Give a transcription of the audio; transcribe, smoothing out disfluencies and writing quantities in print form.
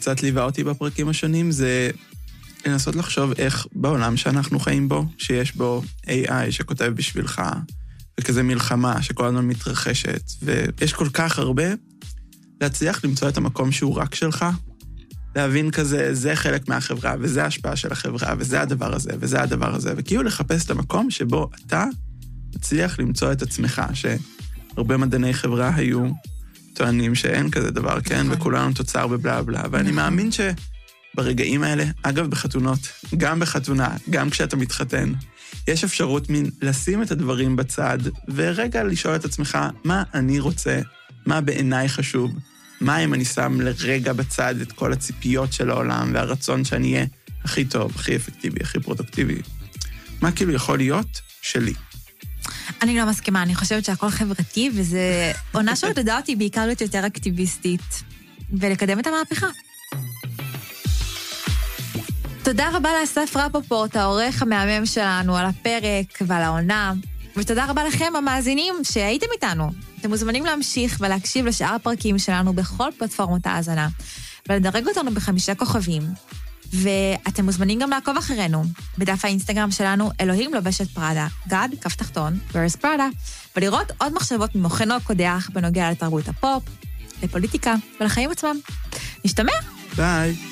קצת ליווה אותי בפרקים השונים, זה לנסות לחשוב איך בעולם שאנחנו חיים בו, שיש בו AI שכותב בשבילך, וכזה מלחמה שכל הזמן מתרחשת, ויש כל כך הרבה, להצליח למצוא את המקום שהוא רק שלך, להבין כזה, זה חלק מהחברה, וזה ההשפעה של החברה, וזה הדבר הזה, וזה הדבר הזה, וכאילו לחפש את המקום שבו אתה מצליח למצוא את עצמך, שהרבה מדעני חברה היו טוענים שאין כזה דבר, כן, וכולנו תוצר בבלה בלה, ואני מאמין שברגעים האלה, אגב בחתונות, גם בחתונה, גם כשאתה מתחתן, יש אפשרות לשים את הדברים בצד, ורגע לשאול את עצמך, מה אני רוצה, מה בעיניי חשוב, מה אם אני שם לרגע בצד את כל הציפיות של העולם, והרצון שאני אהיה הכי טוב, הכי אפקטיבי, הכי פרודוקטיבי. מה כאילו יכול להיות שלי? אני לא מסכימה, אני חושבת שהכל חברתי, וזה עונה שעודדה אותי בעיקר להיות יותר אקטיביסטית, ולקדם את המהפכה. תודה רבה לאסף רפפורט, העורך המהמם שלנו, על הפרק ועל העונה, ותודה רבה לכם המאזינים שהייתם איתנו. אתם מוזמנים להמשיך ולהקשיב לשאר הפרקים שלנו בכל פלטפורמות ההאזנה, ולדרג אותנו ב5 כוכבים. ואתם מוזמנים גם לעקוב אחרינו, בדף האינסטגרם שלנו, אלוהים לובשת פרדה, גד, כף תחתון, Where's Prada, ולראות עוד מחשבות ממוחנו הקודח בנוגע לתרבות הפופ, לפוליטיקה ולחיים עצמם. נשתמע? ביי.